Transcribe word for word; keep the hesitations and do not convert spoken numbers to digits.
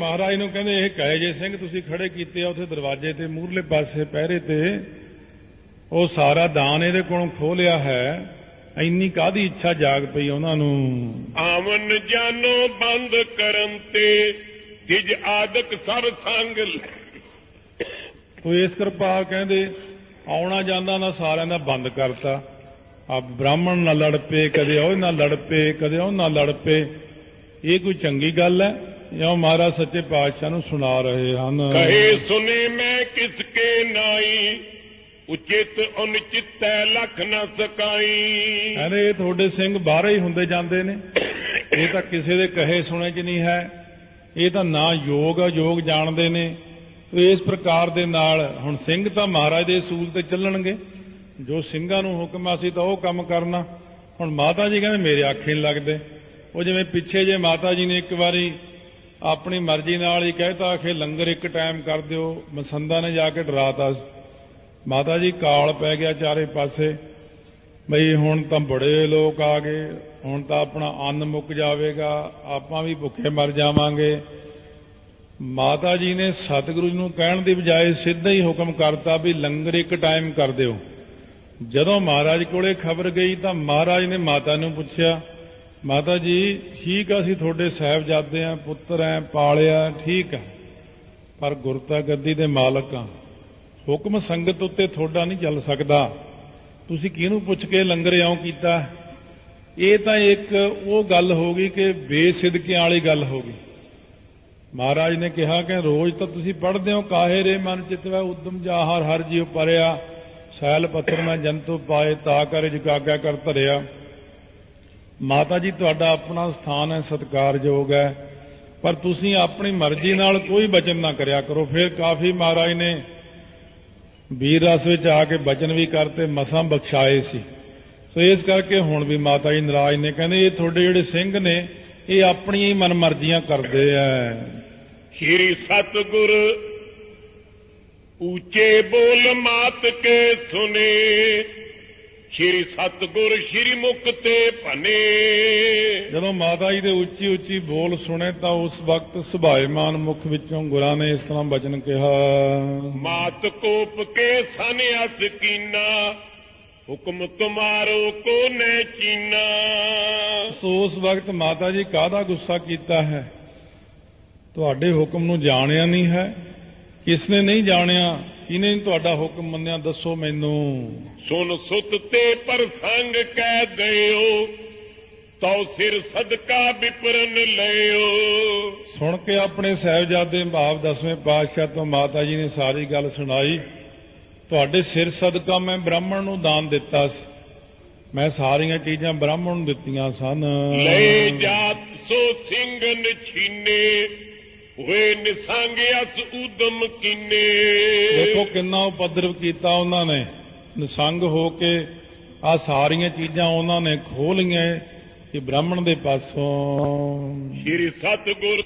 ਮਹਾਰਾਜ ਨੂੰ ਕਹਿੰਦੇ ਇਹ ਕਹੇ ਜੇ ਸਿੰਘ ਤੁਸੀਂ ਖੜੇ ਕੀਤੇ ਆ ਉੱਥੇ ਦਰਵਾਜ਼ੇ ਤੇ ਮੂਹਰਲੇ ਪਾਸੇ ਪਹਿਰੇ ਤੇ ਉਹ ਸਾਰਾ ਦਾਨ ਇਹਦੇ ਕੋਲੋਂ ਖੋਹ ਲਿਆ ਹੈ। ਇੰਨੀ ਕਾਹਦੀ ਇੱਛਾ ਜਾਗ ਪਈ ਉਹਨਾਂ ਨੂੰ। ਆਵਨ ਜਾਨੋ ਬੰਦ ਕਰਨ ਤੇ ਤਿਜ ਆਦਿਕ ਸਭ ਸੰਗ ਤੋ ਇਸ ਕਿਰਪਾਲ ਕਹਿੰਦੇ ਆਉਣਾ ਜਾਂਦਾ ਨਾ ਸਾਰਿਆਂ ਦਾ ਬੰਦ ਕਰਤਾ। ਆ ਬ੍ਰਾਹਮਣ ਨਾਲ ਲੜ ਪਏ, ਕਦੇ ਉਹ ਨਾਲ ਲੜ ਪਏ, ਕਦੇ ਉਹ ਨਾਲ ਲੜ ਪਏ। ਇਹ ਕੋਈ ਚੰਗੀ ਗੱਲ ਹੈ ਜਾਂ ਮਹਾਰਾਜ ਸੱਚੇ ਪਾਤਸ਼ਾਹ ਨੂੰ ਸੁਣਾ ਰਹੇ ਹਨ। ਕਹੇ ਸੁਨੇ ਮੈਂ ਕਿਸ ਕੇ ਨਾਈ ਉਚਿਤ ਅਨੁਚਿਤੈ ਲਖ ਨ ਸਕਾਈ। ਕਹਿੰਦੇ ਇਹ ਤੁਹਾਡੇ ਸਿੰਘ ਬਾਹਰ ਹੀ ਹੁੰਦੇ ਜਾਂਦੇ ਨੇ, ਇਹ ਤਾਂ ਕਿਸੇ ਦੇ ਕਹੇ ਸੁਣੇ ਚ ਨਹੀਂ ਹੈ। ਇਹ ਤਾਂ ਨਾ ਯੋਗ ਅਯੋਗ ਜਾਣਦੇ ਨੇ। ਇਸ ਪ੍ਰਕਾਰ ਦੇ ਨਾਲ ਹੁਣ ਸਿੰਘ ਤਾਂ ਮਹਾਰਾਜ ਦੇ ਅਸੂਲ ਤੇ ਚੱਲਣਗੇ, ਜੋ ਸਿੰਘਾਂ ਨੂੰ ਹੁਕਮ ਅਸੀਂ ਤਾਂ ਉਹ ਕੰਮ ਕਰਨਾ। ਹੁਣ ਮਾਤਾ ਜੀ ਕਹਿੰਦੇ ਮੇਰੇ ਆਖੇ ਨਹੀਂ ਲੱਗਦੇ। ਉਹ ਜਿਵੇਂ ਪਿੱਛੇ ਜੇ ਮਾਤਾ ਜੀ ਨੇ ਇੱਕ ਵਾਰੀ ਆਪਣੀ ਮਰਜ਼ੀ ਨਾਲ ਹੀ ਕਹਿਤਾ ਆਖੇ ਲੰਗਰ ਇੱਕ ਟਾਈਮ ਕਰ ਦਿਓ, ਮਸੰਦਾ ਨੇ ਜਾ ਕੇ ਡਰਾਤਾ। ਮਾਤਾ ਜੀ ਕਾਲ ਪੈ ਗਿਆ ਚਾਰੇ ਪਾਸੇ, ਬਈ ਹੁਣ ਤਾਂ ਬੜੇ ਲੋਕ ਆ ਗਏ, ਹੁਣ ਤਾਂ ਆਪਣਾ ਅੰਨ ਮੁੱਕ ਜਾਵੇਗਾ, ਆਪਾਂ ਵੀ ਭੁੱਖੇ ਮਰ ਜਾਵਾਂਗੇ। ਮਾਤਾ ਜੀ ਨੇ ਸਤਿਗੁਰੂ ਜੀ ਨੂੰ ਕਹਿਣ ਦੀ ਬਜਾਏ ਸਿੱਧਾ ਹੀ ਹੁਕਮ ਕਰਤਾ ਵੀ ਲੰਗਰ ਇੱਕ ਟਾਈਮ ਕਰ ਦਿਓ। ਜਦੋਂ ਮਹਾਰਾਜ ਕੋਲੇ ਖਬਰ ਗਈ ਤਾਂ ਮਹਾਰਾਜ ਨੇ ਮਾਤਾ ਨੂੰ ਪੁੱਛਿਆ, ਮਾਤਾ ਜੀ ਠੀਕ ਆ ਅਸੀਂ ਤੁਹਾਡੇ ਸਾਹਿਬਜ਼ਾਦੇ ਆ, ਪੁੱਤਰ ਐ, ਪਾਲਿਆ, ਠੀਕ ਆ, ਪਰ ਗੁਰਤਾ ਗੱਦੀ ਦੇ ਮਾਲਕ ਆ, ਹੁਕਮ ਸੰਗਤ ਉੱਤੇ ਤੁਹਾਡਾ ਨਹੀਂ ਚੱਲ ਸਕਦਾ। ਤੁਸੀਂ ਕਿਹਨੂੰ ਪੁੱਛ ਕੇ ਲੰਗਰ ਇਉਂ ਕੀਤਾ? ਇਹ ਤਾਂ ਇੱਕ ਉਹ ਗੱਲ ਹੋ ਗਈ ਕਿ ਬੇਸਿਦਕਿਆਂ ਵਾਲੀ ਗੱਲ ਹੋ ਗਈ। ਮਹਾਰਾਜ ਨੇ ਕਿਹਾ ਕਿ ਰੋਜ਼ ਤਾਂ ਤੁਸੀਂ ਪੜ੍ਹਦੇ ਹੋ ਕਾਹੇ ਰੇ ਮਨ ਚਿਤਵੈ ਉਦਮ ਜਾਹਰ ਹਰ ਜੀਵ ਪਰਿਆ, ਸੈਲ ਪੱਥਰ ਮੈਂ ਜੰਤੂ ਪਾਏ ਤਾ ਕਰ ਜਗਾਗਿਆ ਕਰ ਧਰਿਆ। ਮਾਤਾ ਜੀ ਤੁਹਾਡਾ ਆਪਣਾ ਸਥਾਨ ਹੈ, ਸਤਿਕਾਰਯੋਗ ਹੈ, ਪਰ ਤੁਸੀਂ ਆਪਣੀ ਮਰਜ਼ੀ ਨਾਲ ਕੋਈ ਬਚਨ ਨਾ ਕਰਿਆ ਕਰੋ। ਫਿਰ ਕਾਫੀ ਮਹਾਰਾਜ ਨੇ ਵੀਰ ਰਸ ਵਿੱਚ ਆ ਕੇ ਬਚਨ ਵੀ ਕਰਤੇ, ਮਸਾਂ ਬਖਸ਼ਾਏ ਸੀ। ਸੋ ਇਸ ਕਰਕੇ ਹੁਣ ਵੀ ਮਾਤਾ ਜੀ ਨਾਰਾਜ਼ ਨੇ, ਕਹਿੰਦੇ ਇਹ ਤੁਹਾਡੇ ਜਿਹੜੇ ਸਿੰਘ ਨੇ ਇਹ ਆਪਣੀਆਂ ਹੀ ਮਨ ਮਰਜ਼ੀਆਂ ਕਰਦੇ ਐ। ਸ਼੍ਰੀ ਸਤਿਗੁਰ ਉੱਚੇ ਬੋਲ ਮਾਤ ਕੇ ਸੁਨੇ, ਸ਼੍ਰੀ ਸਤਿਗੁਰ ਸ਼੍ਰੀ ਮੁਖ ਤੇ ਭਨੇ। ਜਦੋਂ ਮਾਤਾ ਜੀ ਦੇ ਉੱਚੀ ਉੱਚੀ ਬੋਲ ਸੁਣੇ ਤਾਂ ਉਸ ਵਕਤ ਸੁਭਾਏਮਾਨ ਮੁਖ ਵਿੱਚੋਂ ਗੁਰਾਂ ਨੇ ਇਸ ਤਰ੍ਹਾਂ ਬਚਨ ਕਿਹਾ, ਮਾਤ ਕੋਪ ਕੇ ਸੰਨਿਆਸ ਕੀਨਾ, ਹੁਕਮ ਤੁਮਾਰੋ ਕੋ ਨੈ ਚੀਨਾ। ਸੋ ਉਸ ਵਕਤ ਮਾਤਾ ਜੀ ਕਾਹਦਾ ਗੁੱਸਾ ਕੀਤਾ ਹੈ? ਤੁਹਾਡੇ ਹੁਕਮ ਨੂੰ ਜਾਣਿਆ ਨਹੀਂ ਹੈ। ਕਿਸ ਨੇ ਨਹੀਂ ਜਾਣਿਆ? ਕਿਹਨੇ ਤੁਹਾਡਾ ਹੁਕਮ ਮੰਨਿਆ? ਦੱਸੋ ਮੈਨੂੰ। ਸੁਨ ਸੁਤ ਤੇ ਪ੍ਰਸੰਗ ਕਹਿ ਦਿਓ, ਤਉ ਸਿਰ ਸਦਕਾ ਵਿਪਰਨ ਲਿਓ। ਸੁਣ ਕੇ ਆਪਣੇ ਸਾਹਿਬਜ਼ਾਦੇ ਭਾਵ ਦਸਵੇਂ ਪਾਤਸ਼ਾਹ ਤੋਂ ਮਾਤਾ ਜੀ ਨੇ ਸਾਰੀ ਗੱਲ ਸੁਣਾਈ। ਤੁਹਾਡੇ ਸਿਰ ਸਦਕਾ ਮੈਂ ਬ੍ਰਾਹਮਣ ਨੂੰ ਦਾਨ ਦਿੱਤਾ ਸੀ, ਮੈਂ ਸਾਰੀਆਂ ਚੀਜ਼ਾਂ ਬ੍ਰਾਹਮਣ ਨੂੰ ਦਿੱਤੀਆਂ ਸਨ। ਲੈ ਜਾਤ ਸੋ ਸਿੰਘ ਨਛੀਨੇ, ਹੋਏ ਨਿਸੰਗ ਅਸ ਉਦਮ ਕੀਨੇ। ਦੇਖੋ ਕਿੰਨਾ ਉਪਦਰਵ ਕੀਤਾ ਉਹਨਾਂ ਨੇ, ਨਿਸੰਗ ਹੋ ਕੇ ਆ ਸਾਰੀਆਂ ਚੀਜ਼ਾਂ ਉਹਨਾਂ ਨੇ ਖੋਹ ਲਈਆਂ ਕਿ ਬ੍ਰਾਹਮਣ ਦੇ ਪਾਸੋਂ। ਸ਼੍ਰੀ ਸਤਿਗੁਰ